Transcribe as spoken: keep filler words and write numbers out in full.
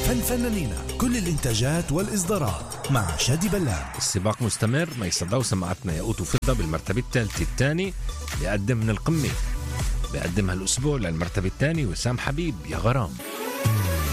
فنفنانين كل الإنتاجات والإصدارات مع شادي بلان. السباق مستمر. ميسر داو سمعتنا ياقوت وفضة بالمرتبة الثالثة. الثاني بيقدم من القمة، بيقدمها الأسبوع للمرتبة الثانية وسام حبيب يا غرام.